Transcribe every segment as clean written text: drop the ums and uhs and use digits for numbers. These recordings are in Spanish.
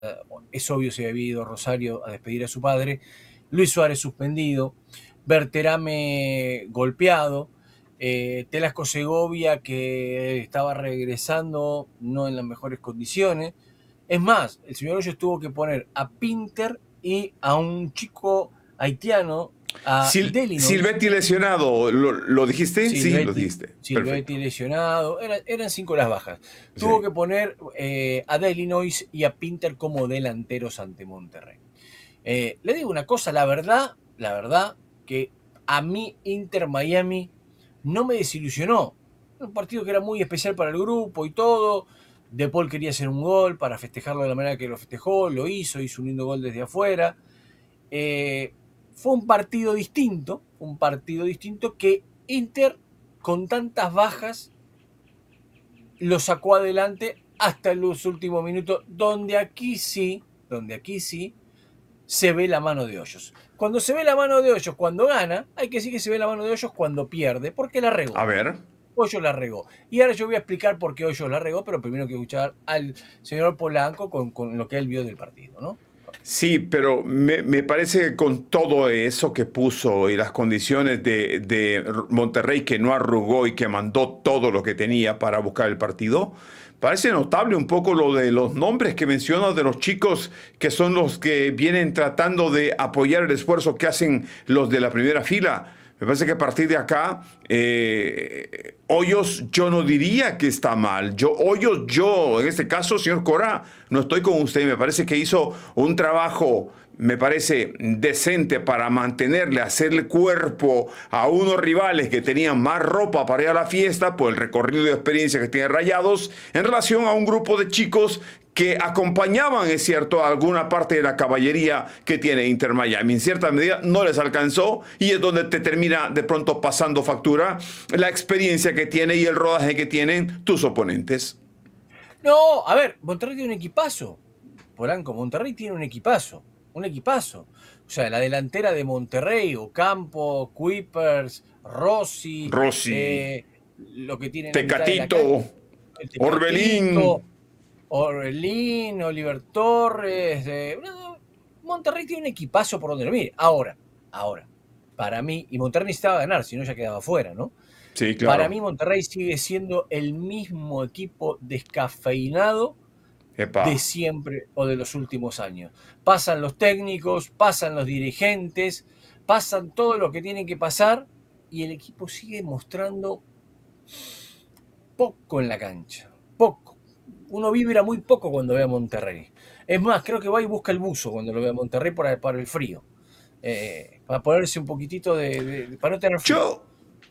es obvio se había ido a Rosario a despedir a su padre, Luis Suárez suspendido, Berterame golpeado, Telasco Segovia que estaba regresando no en las mejores condiciones. Es más, el señor Hoyos tuvo que poner a Pinter y a un chico haitiano, a Delinois. Silvetti lesionado, ¿lo dijiste? Sí, lo Silvetti, dijiste. Silvetti lesionado, eran 5 las bajas. Sí. Tuvo que poner a Delinois y a Pinter como delanteros ante Monterrey. Le digo una cosa, la verdad, que a mí Inter Miami no me desilusionó. Un partido que era muy especial para el grupo y todo. De Paul quería hacer un gol para festejarlo de la manera que lo festejó, lo hizo un lindo gol desde afuera. Fue un partido distinto que Inter, con tantas bajas, lo sacó adelante hasta los últimos minutos, donde aquí sí se ve la mano de Hoyos. Cuando se ve la mano de Hoyos cuando gana, hay que decir que se ve la mano de Hoyos cuando pierde, porque la regó. A ver. Hoyos la regó. Y ahora yo voy a explicar por qué Hoyos la regó, pero primero quiero escuchar al señor Polanco con lo que él vio del partido, ¿no? Sí, pero me parece que con todo eso que puso y las condiciones de Monterrey, que no arrugó y que mandó todo lo que tenía para buscar el partido, parece notable un poco lo de los nombres que mencionas de los chicos que son los que vienen tratando de apoyar el esfuerzo que hacen los de la primera fila. Me parece que a partir de acá, Hoyos, yo no diría que está mal. En este caso, señor Cora, no estoy con usted. Me parece que hizo un trabajo, me parece, decente para mantenerle, hacerle cuerpo a unos rivales que tenían más ropa para ir a la fiesta por el recorrido de experiencia que tiene Rayados, en relación a un grupo de chicos que acompañaban, es cierto, a alguna parte de la caballería que tiene Inter Miami. En cierta medida no les alcanzó y es donde te termina de pronto pasando factura la experiencia que tiene y el rodaje que tienen tus oponentes. No, a ver, Monterrey tiene un equipazo. Polanco, Monterrey tiene un equipazo. O sea, la delantera de Monterrey, Ocampo, Kuipers, Rossi, lo que tiene Tecatito, Orbelín. Orbelín, Oliver Torres. Monterrey tiene un equipazo por donde lo mire. Ahora, para mí, y Monterrey necesitaba ganar, si no ya quedaba fuera, ¿no? Sí, claro. Para mí Monterrey sigue siendo el mismo equipo descafeinado de siempre o de los últimos años. Pasan los técnicos, pasan los dirigentes, pasan todo lo que tienen que pasar y el equipo sigue mostrando poco en la cancha. Poco. Uno vibra muy poco cuando ve a Monterrey. Es más, creo que va y busca el buzo cuando lo ve a Monterrey para el frío. Para ponerse un poquitito para no tener frío.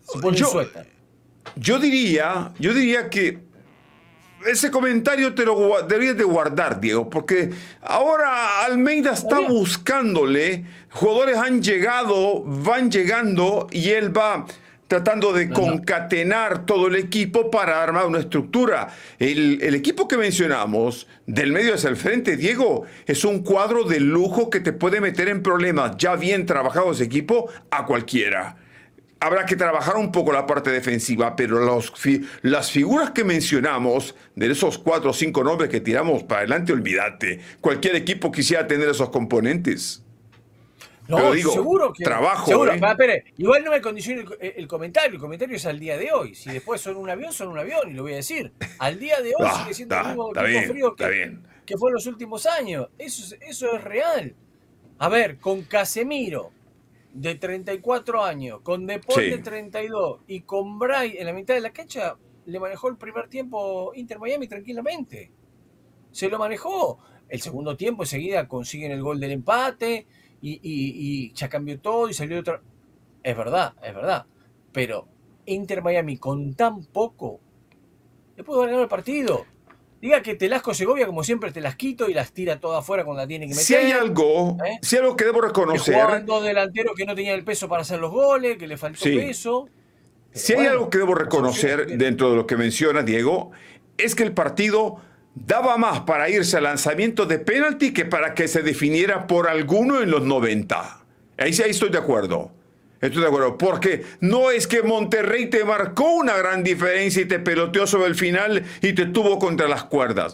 Yo diría que ese comentario te lo deberías de guardar, Diego, porque ahora Almeida está buscándole, jugadores van llegando y él va tratando de concatenar todo el equipo para armar una estructura. El equipo que mencionamos, del medio hacia el frente, Diego, es un cuadro de lujo que te puede meter en problemas, ya bien trabajado ese equipo, a cualquiera. Habrá que trabajar un poco la parte defensiva, pero las figuras que mencionamos, de esos 4 o 5 nombres que tiramos para adelante, olvídate. Cualquier equipo quisiera tener esos componentes. No, pero digo, seguro que... trabajo. Seguro, espere, igual no me condiciona el comentario es al día de hoy. Si después son un avión, y lo voy a decir. Al día de hoy sigue siendo el mismo equipo frío que fue en los últimos años. Eso es real. A ver, con Casemiro, de 34 años, con De Paul de 32 y con Bray en la mitad de la cancha, le manejó el primer tiempo Inter Miami tranquilamente. Se lo manejó. El segundo tiempo enseguida consiguen el gol del empate y ya cambió todo y salió otra. Es verdad. Pero Inter Miami con tan poco le pudo ganar el partido. Diga que Telasco Segovia, como siempre, te las quito y las tira todas afuera cuando la tiene que meter. Si hay algo que debo reconocer. Que jugaban 2 delanteros que no tenían el peso para hacer los goles, que le faltó peso. Si hay algo que debo reconocer dentro de lo que menciona Diego, es que el partido daba más para irse al lanzamiento de penalti que para que se definiera por alguno en los 90. Ahí estoy de acuerdo. Porque no es que Monterrey te marcó una gran diferencia y te peloteó sobre el final y te tuvo contra las cuerdas.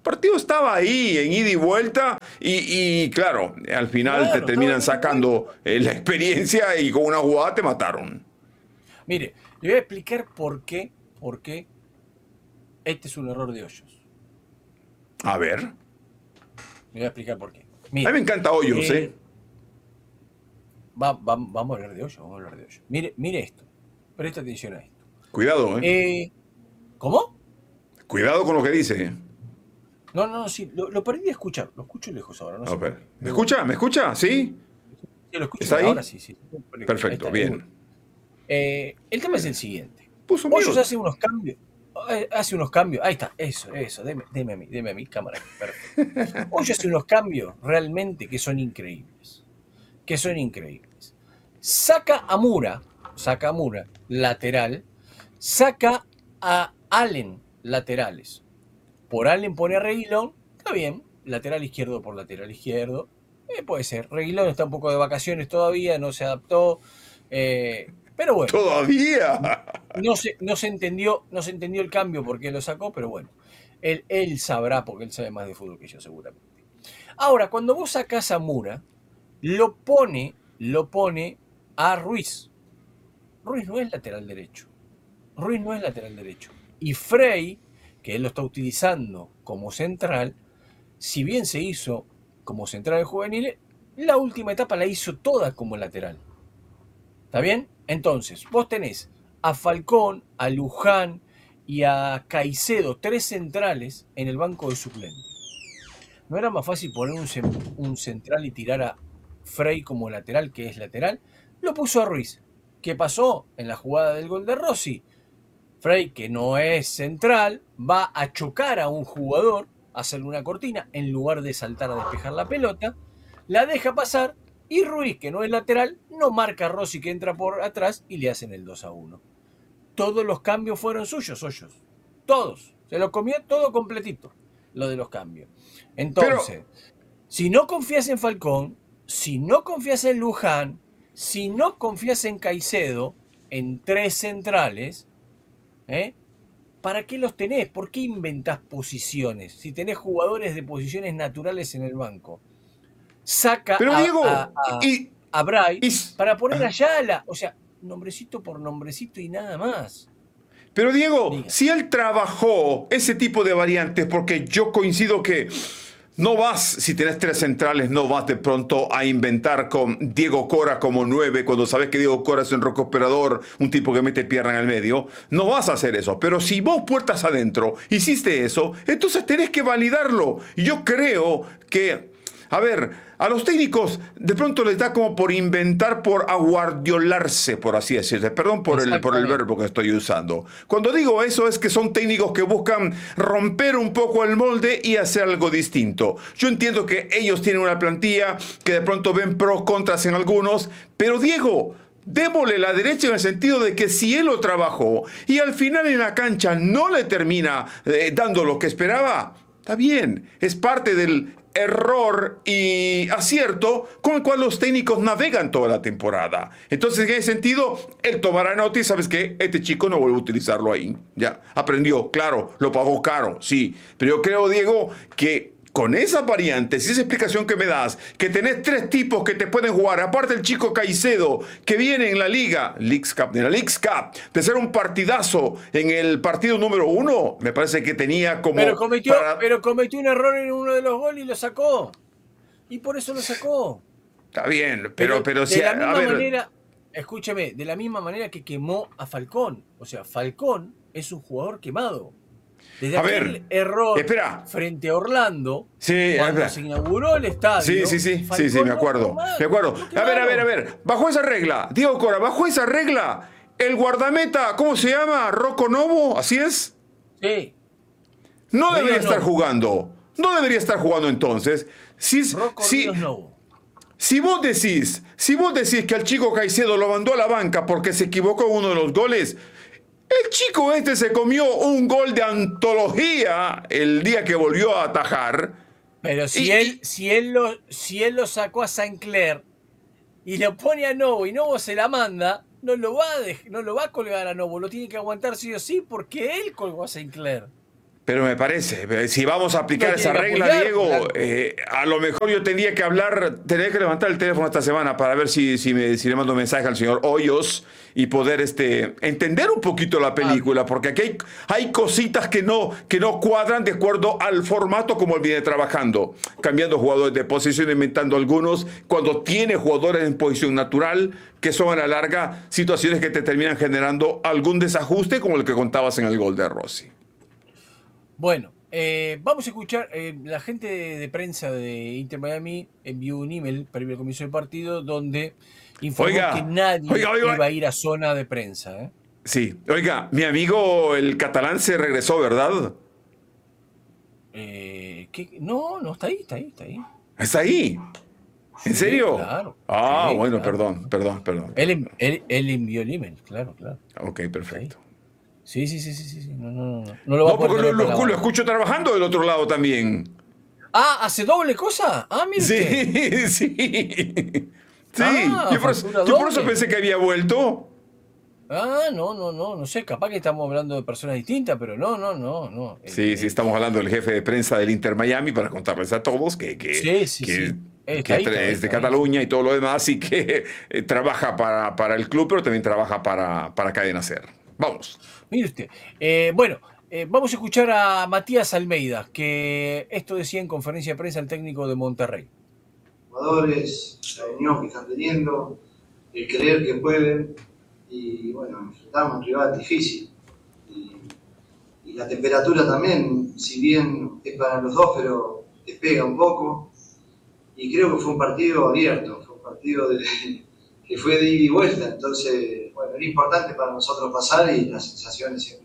partido estaba ahí, en ida y vuelta, y claro, al final te terminan sacando la experiencia y con una jugada te mataron. Mire, le voy a explicar por qué este es un error de Hoyos. A ver. Le voy a explicar por qué. Mire, a mí me encanta Hoyos, Vamos a hablar de Hoyos, Mire esto. Presta atención a esto. Cuidado, ¿Cómo? Cuidado con lo que dice. No, sí, lo perdí de escuchar. Lo escucho lejos ahora. No sé. ¿Me escucha? ¿Me escucha? ¿Sí? Sí, lo escucho. ¿Está ahí? Ahora sí. Perfecto, está, bien. El tema es el siguiente. Hoyos hace unos cambios. Ahí está, eso. Deme a mí, cámara. Perfecto. Hoyos hace unos cambios realmente que son increíbles. Saca a Mura, lateral. Saca a Allen, laterales. Por Allen pone a Reguilón, está bien, lateral izquierdo por lateral izquierdo, puede ser. Reguilón está un poco de vacaciones todavía, no se adaptó, pero bueno. ¿Todavía? No se entendió el cambio porque lo sacó, pero bueno, él sabrá porque él sabe más de fútbol que yo seguramente. Ahora, cuando vos sacás a Mura, lo pone a Ruiz. Ruiz no es lateral derecho. Y Frey, que él lo está utilizando como central, si bien se hizo como central de juveniles, la última etapa la hizo toda como lateral. ¿Está bien? Entonces, vos tenés a Falcón, a Luján y a Caicedo, 3 centrales en el banco de suplentes. ¿No era más fácil poner un central y tirar a Frey como lateral, que es lateral? Lo puso a Ruiz. ¿Qué pasó en la jugada del gol de Rossi? Frey, que no es central, va a chocar a un jugador, a hacerle una cortina, en lugar de saltar a despejar la pelota, la deja pasar, y Ruiz, que no es lateral, no marca a Rossi, que entra por atrás, y le hacen el 2-1. Todos los cambios fueron suyos, Hoyos. Todos. Se lo comió todo completito, lo de los cambios. Entonces, si no confías en Falcón, si no confías en Luján, si no confías en Caicedo, en 3 centrales, ¿para qué los tenés? ¿Por qué inventás posiciones? Si tenés jugadores de posiciones naturales en el banco. Saca a Bray para poner a Yala. O sea, nombrecito por nombrecito y nada más. Pero Diego, si él trabajó ese tipo de variantes, porque yo coincido que no vas, si tenés 3 centrales, no vas de pronto a inventar con Diego Cora como 9, cuando sabes que Diego Cora es un recuperador, un tipo que mete pierna en el medio. No vas a hacer eso. Pero si vos puertas adentro hiciste eso, entonces tenés que validarlo. Y yo creo que, a ver, a los técnicos de pronto les da como por inventar, por aguardiolarse, por así decirlo. Perdón por el verbo que estoy usando. Cuando digo eso es que son técnicos que buscan romper un poco el molde y hacer algo distinto. Yo entiendo que ellos tienen una plantilla que de pronto ven pros, contras en algunos, pero Diego, démosle la derecha en el sentido de que si él lo trabajó y al final en la cancha no le termina dando lo que esperaba, está bien, es parte del error y acierto con el cual los técnicos navegan toda la temporada. Entonces, en ese sentido, él tomará nota y sabes que este chico no vuelve a utilizarlo ahí. Ya, aprendió, claro, lo pagó caro, sí. Pero yo creo, Diego, que con esas variantes y esa explicación que me das, que tenés 3 tipos que te pueden jugar, aparte el chico Caicedo, que viene en la Leagues Cup, de ser un partidazo en el partido número 1, me parece que tenía como... Pero cometió un error en uno de los goles y lo sacó. Y por eso lo sacó. Está bien, pero si... De la misma manera, escúcheme, de la misma manera que quemó a Falcón. O sea, Falcón es un jugador quemado. Desde aquel error frente a Orlando, cuando se inauguró el estadio. Sí, me acuerdo. A ver. Bajo esa regla, Diego Cora, bajo esa regla, el guardameta, ¿cómo se llama? ¿Rocco Novo? ¿Así es? Sí. No debería estar jugando. No debería estar jugando entonces. Si vos decís que al chico Caicedo lo mandó a la banca porque se equivocó en uno de los goles, el chico este se comió un gol de antología el día que volvió a atajar. Pero si él lo sacó a Saint-Clair y lo pone a Novo y Novo se la manda, no lo va a colgar a Novo, lo tiene que aguantar sí o sí porque él colgó a Saint-Clair. Pero me parece, si vamos a aplicar esa regla, apoyar, Diego, claro. a lo mejor yo tendría que levantar el teléfono esta semana para ver si le mando un mensaje al señor Hoyos y poder entender un poquito la película, porque aquí hay cositas que no cuadran de acuerdo al formato como él viene trabajando, cambiando jugadores de posición, inventando algunos, cuando tiene jugadores en posición natural, que son a la larga situaciones que te terminan generando algún desajuste como el que contabas en el gol de Rossi. Bueno, vamos a escuchar, la gente de prensa de Inter Miami envió un email previo al comienzo del partido donde informó que nadie iba a ir a zona de prensa. Sí, oiga, mi amigo el catalán se regresó, ¿verdad? No, está ahí. ¿Está ahí? ¿En serio? Claro. Ah, sí, bueno, claro. Perdón. Él envió el email, claro. Ok, perfecto. Sí. No lo va a poder porque lo escucho trabajando del otro lado también. Ah, ¿hace doble cosa? Ah, mire. Sí. Yo por eso pensé que había vuelto. Ah, no sé, capaz que estamos hablando de personas distintas, pero no. Sí, estamos hablando del jefe de prensa del Inter Miami para contarles a todos que es de Cataluña y todo lo demás y que trabaja para el club, pero también trabaja para Cadena Ser. Vamos. Mire usted. Vamos a escuchar a Matías Almeida, que esto decía en conferencia de prensa el técnico de Monterrey. Jugadores, la unión que están teniendo, el creer que pueden, y bueno, enfrentamos a un rival difícil. Y la temperatura también, si bien es para los dos, pero te pega un poco. Y creo que fue un partido abierto, fue un partido que fue de ida y vuelta. Entonces, bueno, era importante para nosotros pasar y las sensaciones siempre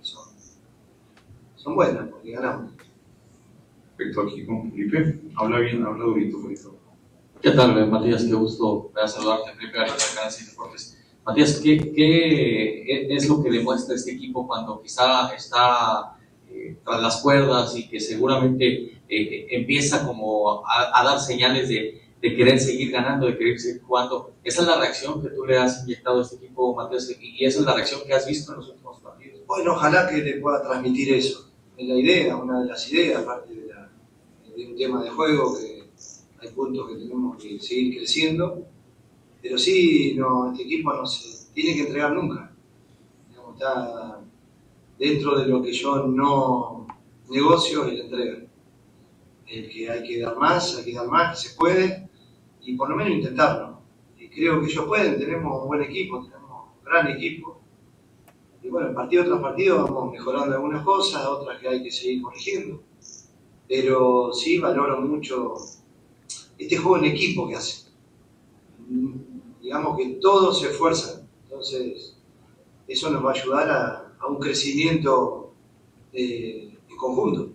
son buenas porque ganamos. Perfecto, aquí con Felipe. Habla durito, Felipe. ¿Qué tal, Matías? Qué gusto saludarte, Felipe García, Canal 6 Deportes. Matías, ¿qué es lo que demuestra este equipo cuando quizá está tras las cuerdas y que seguramente empieza como a dar señales de querer seguir ganando, de querer seguir jugando? ¿Esa es la reacción que tú le has inyectado a este equipo, Matías? ¿Y esa es la reacción que has visto en los últimos partidos? Bueno, ojalá que le pueda transmitir eso. Es la idea, una de las ideas, aparte de un tema de juego, que hay puntos que tenemos que seguir creciendo. Pero sí, este equipo no se tiene que entregar nunca. Digamos, está dentro de lo que yo no negocio es la entrega. El que hay que dar más, que se puede, y por lo menos intentarlo. Y creo que ellos pueden, tenemos un buen equipo, tenemos un gran equipo. Y bueno, partido tras partido vamos mejorando algunas cosas, otras que hay que seguir corrigiendo. Pero sí valoro mucho este juego en equipo que hacen. Digamos que todos se esfuerzan, entonces eso nos va a ayudar a un crecimiento en conjunto.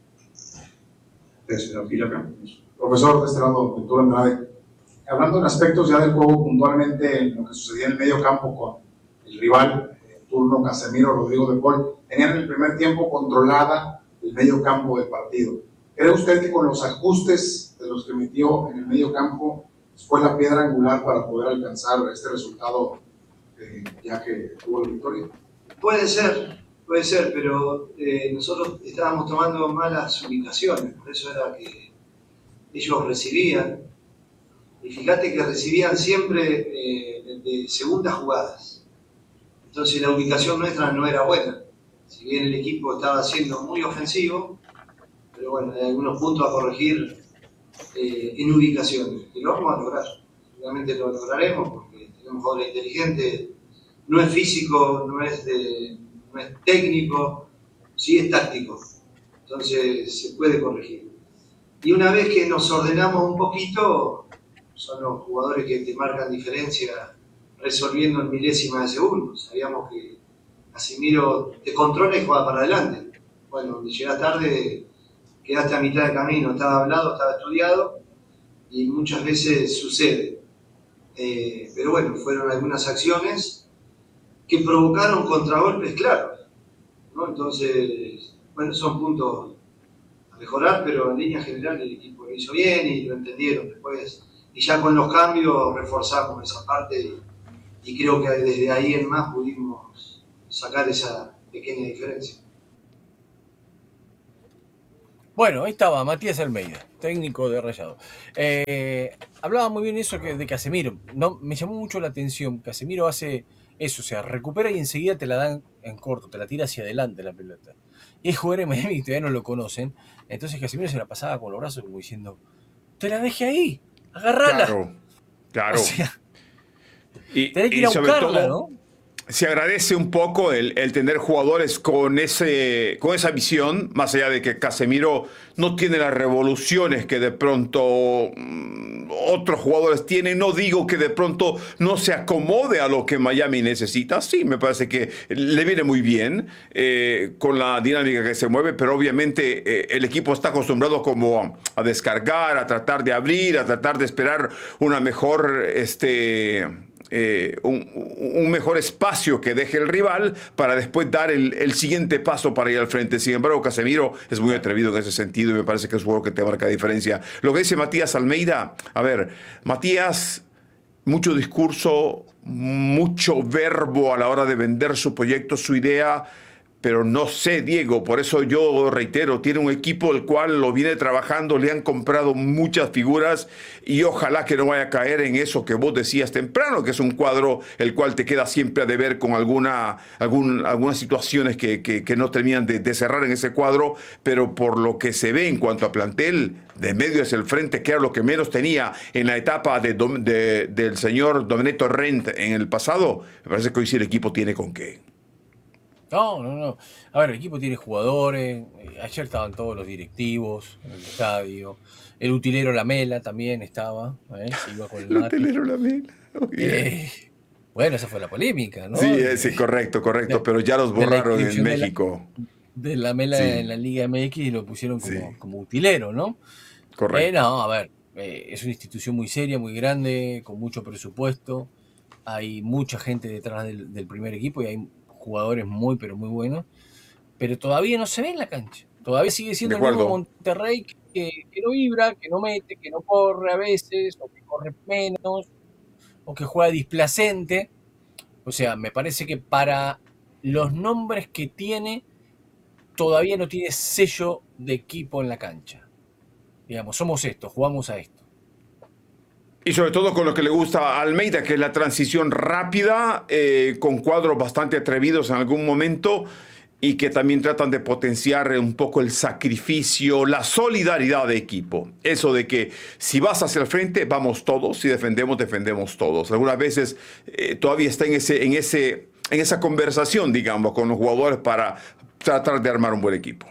Profesor de este lado, doctor Andrade, hablando en aspectos ya del juego puntualmente, en lo que sucedía en el medio campo con el rival, en turno Casemiro, Rodrigo de Paul, tenían en el primer tiempo controlada el medio campo del partido. ¿Cree usted que con los ajustes de los que metió en el medio campo fue la piedra angular para poder alcanzar este resultado ya que tuvo la victoria? Puede ser, pero nosotros estábamos tomando malas ubicaciones, por eso era que ellos recibían, y fíjate que recibían siempre de segundas jugadas, entonces la ubicación nuestra no era buena, si bien el equipo estaba siendo muy ofensivo, pero bueno, hay algunos puntos a corregir en ubicaciones, y lo vamos a lograr, seguramente lo lograremos porque tenemos jugadores inteligentes, no es físico, no es técnico, sí es táctico, entonces se puede corregir. Y una vez que nos ordenamos un poquito, son los jugadores que te marcan diferencia resolviendo en milésimas de segundo. Sabíamos que Casemiro te controla y juega para adelante. Bueno, donde llegas tarde, quedaste a mitad de camino, estaba hablado, estaba estudiado y muchas veces sucede. Pero bueno, fueron algunas acciones que provocaron contragolpes claros, ¿no? Entonces, bueno, son puntos a mejorar, pero en línea general el equipo lo hizo bien y lo entendieron después. Y ya con los cambios reforzamos esa parte y creo que desde ahí en más pudimos sacar esa pequeña diferencia. Bueno, ahí estaba Matías Almeida, técnico de Rayado. Hablaba muy bien eso de Casemiro. No, me llamó mucho la atención. Casemiro hace eso, o sea, recupera y enseguida te la dan en corto, te la tira hacia adelante la pelota. Y es jugador en Miami, todavía no lo conocen. Entonces Casemiro se la pasaba con los brazos como diciendo, te la dejé ahí, agarrala. Claro. O sea, y tenés que ir a buscarla, todo, ¿no? Se agradece un poco el tener jugadores con esa visión, más allá de que Casemiro no tiene las revoluciones que de pronto otros jugadores tienen. No digo que de pronto no se acomode a lo que Miami necesita. Sí, me parece que le viene muy bien con la dinámica que se mueve, pero obviamente el equipo está acostumbrado como a descargar, a tratar de abrir, a tratar de esperar una mejor... un mejor espacio que deje el rival para después dar el siguiente paso para ir al frente. Sin embargo, Casemiro es muy atrevido en ese sentido y me parece que es un jugador que te marca diferencia. Lo que dice Matías Almeida, a ver, Matías, mucho discurso, mucho verbo a la hora de vender su proyecto, su idea, pero no sé, Diego, por eso yo reitero, tiene un equipo el cual lo viene trabajando, le han comprado muchas figuras y ojalá que no vaya a caer en eso que vos decías temprano, que es un cuadro el cual te queda siempre a deber con algunas situaciones que no terminan de cerrar en ese cuadro, pero por lo que se ve en cuanto a plantel, de medio hacia el frente, que era lo que menos tenía en la etapa del señor Domenech Rent en el pasado, me parece que hoy sí el equipo tiene con qué. No. A ver, el equipo tiene jugadores. Ayer estaban todos los directivos en el estadio. El utilero Lamela también estaba. Iba con el utilero Lamela. Bueno, esa fue la polémica, ¿no? Sí, correcto. Pero ya los borraron en México. De Lamela en la Liga MX y lo pusieron como utilero, ¿no? Correcto. No, a ver, es una institución muy seria, muy grande, con mucho presupuesto. Hay mucha gente detrás del primer equipo y hay jugadores muy, pero muy buenos, pero todavía no se ve en la cancha. Todavía sigue siendo el mismo Monterrey que no vibra, que no mete, que no corre a veces, o que corre menos, o que juega displacente. O sea, me parece que para los nombres que tiene, todavía no tiene sello de equipo en la cancha. Digamos, somos esto, jugamos a esto. Y sobre todo con lo que le gusta a Almeida, que es la transición rápida, con cuadros bastante atrevidos en algún momento y que también tratan de potenciar un poco el sacrificio, la solidaridad de equipo. Eso de que si vas hacia el frente, vamos todos, si defendemos, defendemos todos. Algunas veces todavía está en esa conversación, digamos, con los jugadores para tratar de armar un buen equipo.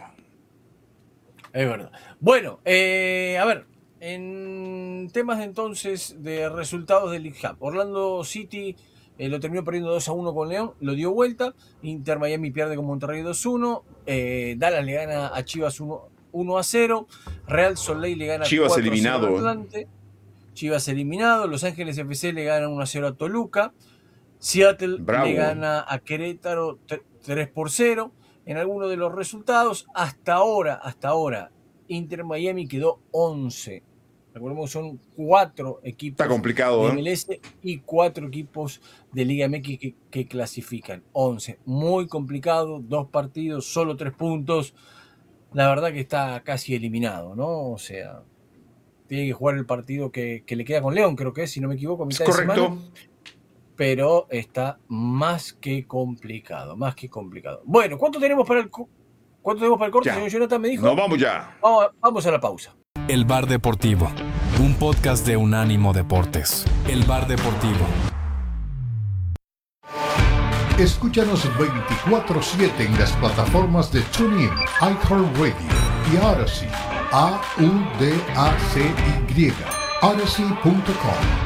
Es verdad. Bueno, a ver. En temas entonces de resultados del League Cup, Orlando City lo terminó perdiendo 2-1 con León, lo dio vuelta. Inter Miami pierde con Monterrey 2-1. Dallas le gana a Chivas 1-0. Real Salt Lake le gana Chivas 4-0 eliminado. a Atlante. Chivas eliminado. Los Ángeles FC le ganan 1-0 a Toluca. Seattle le gana a Querétaro 3-0. En algunos de los resultados, hasta ahora, Inter Miami quedó 11. Recordemos que son 4 equipos Está complicado, de MLS y 4 equipos de Liga MX que clasifican. 11. Muy complicado, 2 partidos, solo 3 puntos. La verdad que está casi eliminado, ¿no? O sea, tiene que jugar el partido que le queda con León, creo que es, si no me equivoco, mitad de semana. Pero está más que complicado. Bueno, ¿cuánto tenemos para el corte, señor Jonathan? Me dijo. No, vamos ya. Vamos a la pausa. El Bar Deportivo, un podcast de Unánimo Deportes. El Bar Deportivo. Escúchanos 24/7 en las plataformas de TuneIn, iHeartRadio y Odyssey. AUDACY. Odyssey.com.